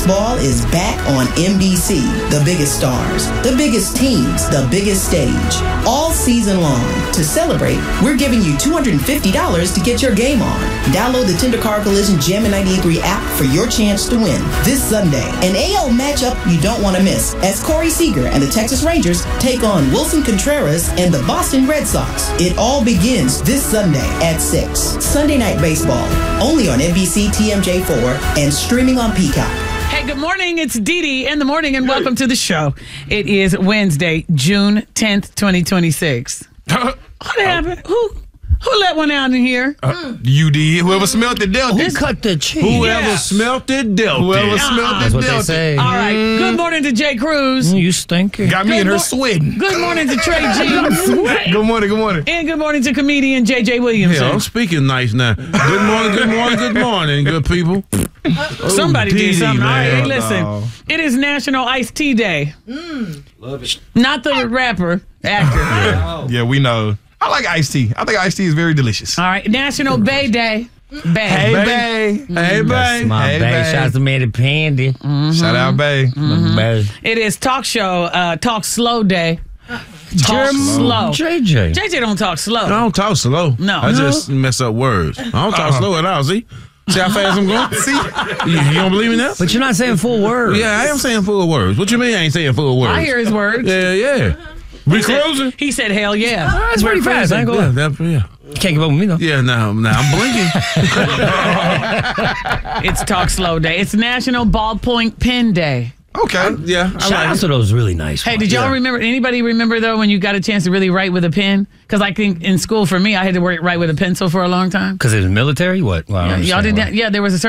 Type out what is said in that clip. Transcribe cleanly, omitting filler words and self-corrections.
Baseball is back on NBC. The biggest stars, the biggest teams, the biggest stage. All season long. To celebrate, we're giving you $250 to get your game on. Download the Tender Car Collision Jammin' 98.3 app for your chance to win this Sunday. An AL matchup you don't want to miss as Corey Seager and the Texas Rangers take on Wilson Contreras and the Boston Red Sox. It all begins this Sunday at 6. Sunday Night Baseball, only on NBC TMJ4 and streaming on Peacock. Hey, good morning. It's Dee Dee in the morning, and welcome to the show. It is Wednesday, June 10th, 2026. What happened? Who let one out in here? You did. Whoever smelt it, dealt it. Who cut the cheese? Whoever smelt it, dealt it. Whoever smelt it, That's what they dealt say. it. All right. Good morning to Jay Cruz. You stinking. Got me in her sweating. Good morning to Trey G. Good morning, good morning. And good morning to comedian JJ Williamson. Yeah, I'm speaking nice now. Good morning, good morning, good morning, good people. Somebody Dee Dee, did something. All right, man. hey, listen. No. It is National Iced Tea Day. Love it. Not the rapper, actor. Yeah, we know. I like iced tea. I think iced tea is very delicious. All right, National Bay Day. Bay. Hey, Bay. Hey, That's Bay. my Hey, bae. Shout out to Manny Pandy. Shout out, Bay. Bae. It is Talk Slow Day. Talk slow. JJ. JJ don't talk slow. I don't talk slow. No. I just mess up words. I don't talk slow at all. See how fast I'm going? See? You don't believe me now? But you're not saying full words. Yeah, I am saying full words. What you mean I ain't saying full words? I hear his words. Yeah. We cruising? He said, hell yeah. That's pretty fast. I ain't Yeah, going. yeah. You can't keep up with me, though. Yeah, now I'm blinking. It's Talk Slow Day. It's National Ballpoint Pen Day. Okay. Yeah, I Shout like out it. to those really nice Hey, ones. did y'all remember, anybody remember, though, when you got a chance to really write with a pen? Because I think in school, for me, I had to write with a pencil for a long time. Because it was military? What? Well, I don't Y'all understand did why. that? Yeah, there was a certain